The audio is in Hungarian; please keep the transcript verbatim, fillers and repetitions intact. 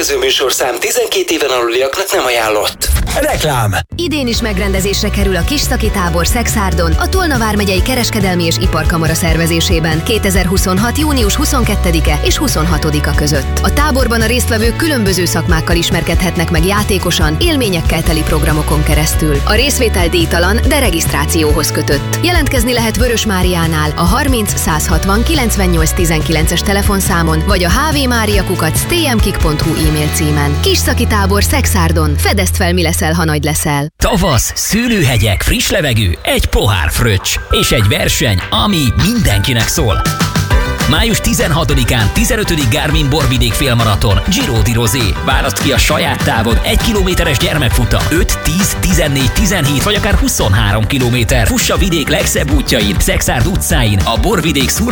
következő műsorszám tizenkét éven aluliaknak nem ajánlott. Reklám. Idén is megrendezésre kerül a Kis-Szaki tábor Szekszárdon, a Tolna vármegyei Kereskedelmi és Iparkamara szervezésében kétezer-huszonhat. június huszonkettedike és huszonhatodika között. A táborban a résztvevők különböző szakmákkal ismerkedhetnek meg játékosan, élményekkel teli programokon keresztül. A részvétel díjtalan, de regisztrációhoz kötött. Jelentkezni lehet Vörös Máriánál a harminc százhatvan kilencvennyolc tizenkilences telefonszámon, vagy a hvmariakukac tmkik pont hu e-mail címen. Kis-Szaki tábor Szekszárdon. Fedezd fel, mi leszel, ha nagy leszel. Tavasz, szőlőhegyek, friss levegő, egy pohár fröccs és egy verseny, ami mindenkinek szól. május tizenhatodikán tizenötödik Garmin Borvidék félmaraton, Giro di Rosé. Válaszd ki a saját távod, egy kilométeres gyermekfuta, öt, tíz, tizennégy, tizenhét vagy akár huszonhárom kilométer. Fuss a vidék legszebb útjain, Szekszárd utcáin, a Borvidék